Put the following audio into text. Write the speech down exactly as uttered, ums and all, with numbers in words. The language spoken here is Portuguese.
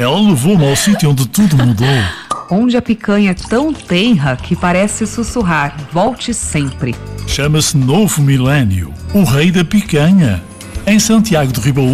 Ela levou-me ao sítio onde tudo mudou. Onde a picanha é tão tenra que parece sussurrar: volte sempre. Chama-se Novo Milénio, o rei da picanha. Em Santiago de Ribaújo.